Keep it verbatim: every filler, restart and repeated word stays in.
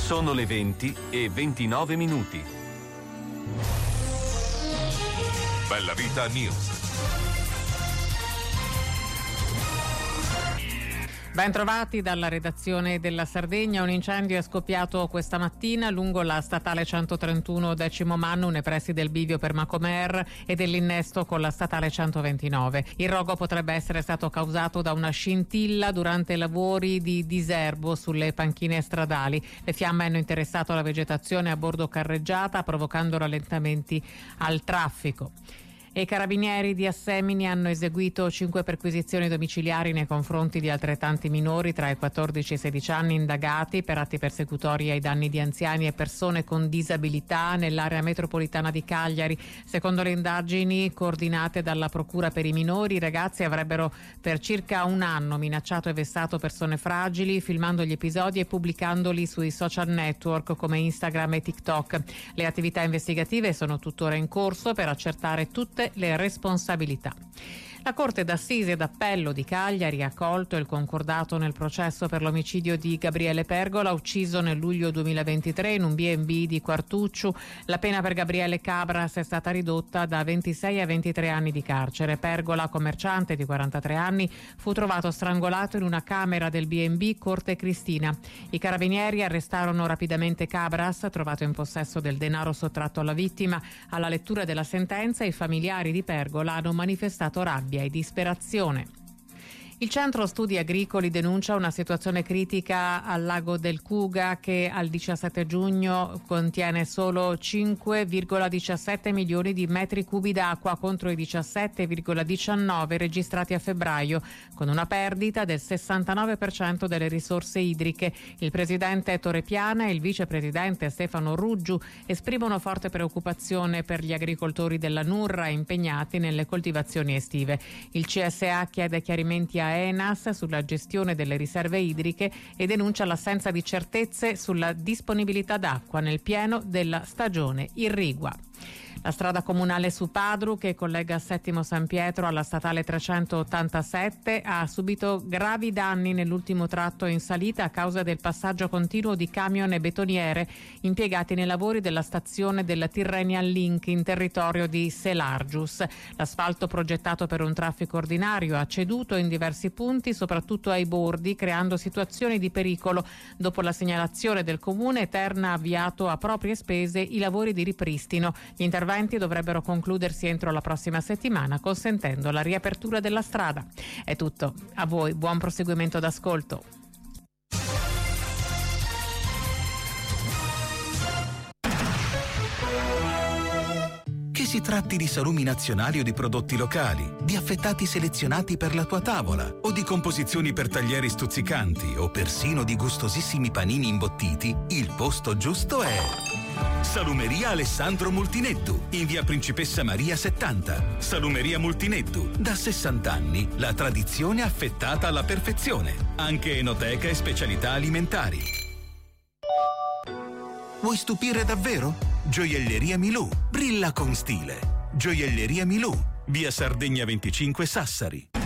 Sono le venti e ventinove minuti. Bella Vita News. Ben trovati dalla redazione della Sardegna. Un incendio è scoppiato questa mattina lungo la statale centotrentuno Decimo Mannu nei pressi del bivio per Macomer e dell'innesto con la statale centoventinove. Il rogo potrebbe essere stato causato da una scintilla durante i lavori di diserbo sulle panchine stradali. Le fiamme hanno interessato la vegetazione a bordo carreggiata, provocando rallentamenti al traffico. E i carabinieri di Assemini hanno eseguito cinque perquisizioni domiciliari nei confronti di altrettanti minori tra i quattordici e i sedici anni indagati per atti persecutori ai danni di anziani e persone con disabilità nell'area metropolitana di Cagliari. Secondo le indagini coordinate dalla Procura per i minori, i ragazzi avrebbero per circa un anno minacciato e vessato persone fragili, filmando gli episodi e pubblicandoli sui social network come Instagram e TikTok. Le attività investigative sono tuttora in corso per accertare tutte le responsabilità. La Corte d'Assise d'Appello di Cagliari ha accolto il concordato nel processo per l'omicidio di Gabriele Pergola, ucciso nel luglio duemilaventitré in un B and B di Quartucciu. La pena per Gabriele Cabras è stata ridotta da ventisei a ventitré anni di carcere. Pergola, commerciante di quarantatré anni, fu trovato strangolato in una camera del B and B Corte Cristina. I carabinieri arrestarono rapidamente Cabras, trovato in possesso del denaro sottratto alla vittima. Alla lettura della sentenza, i familiari di Pergola hanno manifestato rabbia e disperazione. Il Centro Studi Agricoli denuncia una situazione critica al lago del Cuga che al diciassette giugno contiene solo cinque virgola diciassette milioni di metri cubi d'acqua contro i diciassette virgola diciannove registrati a febbraio, con una perdita del sessantanove per cento delle risorse idriche. Il presidente Torrepiana e il vicepresidente Stefano Ruggiu esprimono forte preoccupazione per gli agricoltori della Nurra impegnati nelle coltivazioni estive. Il C S A chiede chiarimenti a Enas sulla gestione delle riserve idriche e denuncia l'assenza di certezze sulla disponibilità d'acqua nel pieno della stagione irrigua. La strada comunale su Padru, che collega Settimo San Pietro alla statale trecentottantasette, ha subito gravi danni nell'ultimo tratto in salita a causa del passaggio continuo di camion e betoniere impiegati nei lavori della stazione della Tyrrhenian Link in territorio di Selargius. L'asfalto progettato per un traffico ordinario ha ceduto in diversi punti, soprattutto ai bordi, creando situazioni di pericolo. Dopo la segnalazione del comune, Terna ha avviato a proprie spese i lavori di ripristino. Gli interventi dovrebbero concludersi entro la prossima settimana, consentendo la riapertura della strada. È tutto. A voi buon proseguimento d'ascolto. Che si tratti di salumi nazionali o di prodotti locali, di affettati selezionati per la tua tavola o di composizioni per taglieri stuzzicanti o persino di gustosissimi panini imbottiti, il posto giusto è Salumeria Alessandro Multineddu, in via Principessa Maria settanta. Salumeria Multineddu, da sessanta anni, la tradizione affettata alla perfezione, anche enoteca e specialità alimentari. Vuoi stupire davvero? Gioielleria Milù, brilla con stile. Gioielleria Milù, via Sardegna venticinque Sassari.